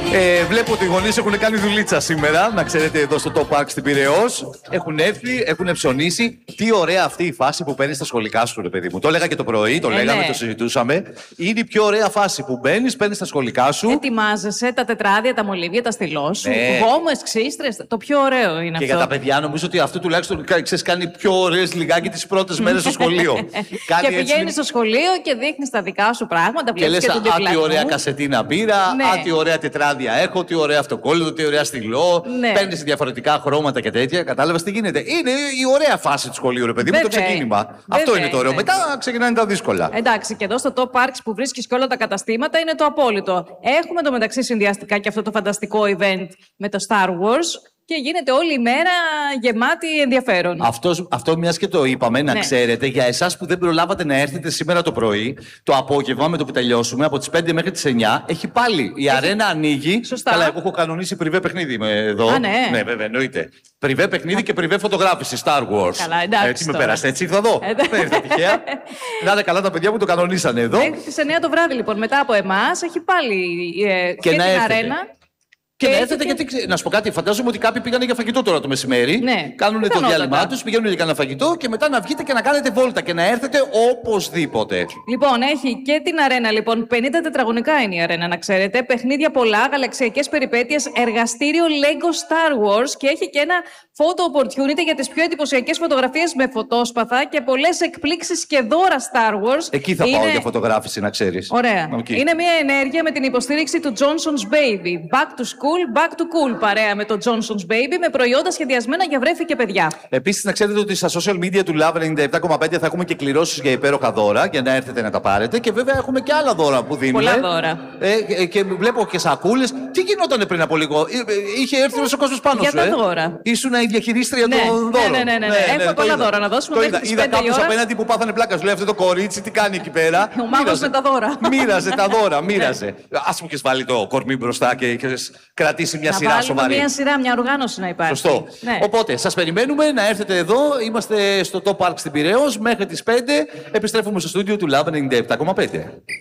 Βλέπω ότι οι γονείς έχουν κάνει δουλίτσα σήμερα. Να ξέρετε, εδώ στο Top Park στην Πειραιώς. Έχουν έρθει, έχουν ψωνίσει. Τι ωραία αυτή η φάση που παίρνει στα σχολικά σου, ρε παιδί μου. Το έλεγα και το πρωί, το λέγαμε, το συζητούσαμε. Είναι η πιο ωραία φάση που μπαίνεις, παίρνεις τα σχολικά σου. Ετοιμάζεσαι τα τετράδια, τα μολύβια, τα στυλό σου. Γόμες, ξύστρες. Το πιο ωραίο είναι αυτό. Και για τα παιδιά, νομίζω ότι αυτό τουλάχιστον κάνει πιο ωραίες λιγάκι τις πρώτες μέρες στο σχολείο. Και πηγαίνεις στο σχολείο και δείχνεις τα δικά σου πράγματα. Και λες, τι ωραία κασετίνα πήρα, τι ωραία τετράδια έχω, τι ωραία αυτοκόλλητο, τι ωραία στυλό. Παίρνεις διαφορετικά χρώματα και τέτοια. Κατάλαβες τι γίνεται. Είναι η ωραία φάση του σχολείου, ρε παιδί μου, το ξεκίνημα. Αυτό είναι το ωραίο. Μετά ξεκινάνε τα δύσκολα. Εντάξει, και εδώ στο Top Parks που βρίσκεις και όλα τα καταστήματα είναι το απόλυτο. Έχουμε το μεταξύ συνδυαστικά και αυτό το φανταστικό event με το Star Wars. Και γίνεται όλη η μέρα γεμάτη ενδιαφέρον. Αυτό μιας και το είπαμε, να ξέρετε, για εσάς που δεν προλάβατε να έρθετε σήμερα το πρωί, το απόγευμα με το που τελειώσουμε, από τις 5 μέχρι τις 9, έχει πάλι. Η αρένα ανοίγει. Σωστά. Καλά, εγώ έχω κανονίσει πριβέ παιχνίδι εδώ. Ναι, βέβαια, εννοείται. Πριβέ παιχνίδι και πριβέ φωτογράφηση, Star Wars. Καλά, εντάξει. Έτσι με πέρασε, έτσι ήρθα εδώ. Δεν ήρθα τυχαία. Να είναι καλά τα παιδιά που το κανονίσανε εδώ. Μέχρι τις 9 το βράδυ, λοιπόν, μετά από εμάς, έχει πάλι και την αρένα. Και να έρθετε, γιατί να σου πω κάτι, φαντάζομαι ότι κάποιοι πήγανε για φαγητό τώρα το μεσημέρι. Ναι. Κάνουν το διάλειμμα τους, πηγαίνουν για κανένα φαγητό και μετά να βγείτε και να κάνετε βόλτα και να έρθετε οπωσδήποτε. Λοιπόν, έχει και την αρένα, λοιπόν. 50 τετραγωνικά είναι η αρένα, να ξέρετε. Παιχνίδια πολλά, γαλαξιακές περιπέτειες, εργαστήριο Lego Star Wars και έχει και ένα photo opportunity για τις πιο εντυπωσιακές φωτογραφίες με φωτόσπαθα και πολλές εκπλήξεις και δώρα Star Wars. Εκεί θα πάω για φωτογράφηση, να ξέρεις. Ωραία. Είναι μια ενέργεια με την υποστήριξη του Johnson's Baby. Back to school. Back to cool, παρέα με το Johnson's Baby, με προϊόντα σχεδιασμένα για βρέφη και παιδιά. Επίσης, να ξέρετε ότι στα social media του Love 97,5 θα έχουμε και κληρώσεις για υπέροχα δώρα, για να έρθετε να τα πάρετε. Και βέβαια έχουμε και άλλα δώρα που δίνουμε. Πολλά δώρα. Και βλέπω και σακούλες. Τι γινότανε πριν από λίγο, είχε έρθει όλος ο κόσμος πάνω σου. Για τα δώρα. Ήσουν η διαχειρίστρια των δώρων. Ναι. Έχουμε πολλά δώρα να δώσουμε. Είδα κάποιους απέναντι που πάθανε πλάκα. Σου λέει αυτό το κορίτσι, τι κάνει εκεί πέρα. Ο μάγος με τα δώρα. Μοίραζε τα δώρα, μοίραζε. Ας μου και βάλει το κορμί μπροστά και κρατήσει μια σειρά σοβαρή. Μια σειρά, μια οργάνωση να υπάρχει. Σωστό. Ναι. Οπότε, σας περιμένουμε να έρθετε εδώ. Είμαστε στο Top Park στην Πειραιώς μέχρι τις 5. Επιστρέφουμε στο στούντιο του Love 97,5.